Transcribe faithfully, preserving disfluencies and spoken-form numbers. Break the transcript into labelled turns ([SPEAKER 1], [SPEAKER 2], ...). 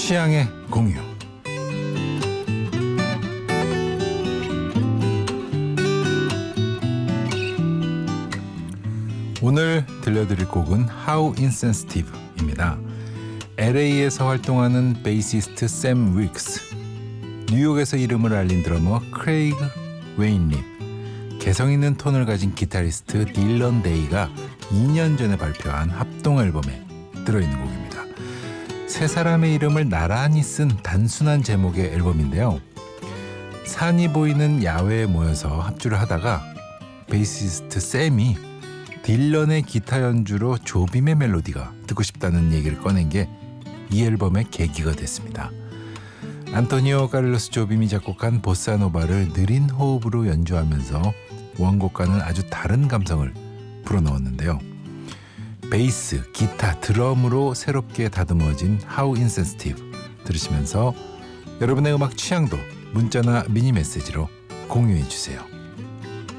[SPEAKER 1] 취향의 공유. 오늘 들려드릴 곡은 How Insensitive입니다. 엘에이에서 활동하는 베이시스트 샘 윅스, 뉴욕에서 이름을 알린 드러머 크레이그 웨인립, 개성 있는 톤을 가진 기타리스트 딜런 데이가 이 년 전에 발표한 합동 앨범에 들어있는 곡입니다. 세 사람의 이름을 나란히 쓴 단순한 제목의 앨범인데요. 산이 보이는 야외에 모여서 합주를 하다가 베이시스트 샘이 딜런의 기타 연주로 조빔의 멜로디가 듣고 싶다는 얘기를 꺼낸 게 이 앨범의 계기가 됐습니다. 안토니오 카를로스 조빔이 작곡한 보사노바를 느린 호흡으로 연주하면서 원곡과는 아주 다른 감성을 불어넣었는데요. 베이스, 기타, 드럼으로 새롭게 다듬어진 How Insensitive 들으시면서 여러분의 음악 취향도 문자나 미니 메시지로 공유해 주세요.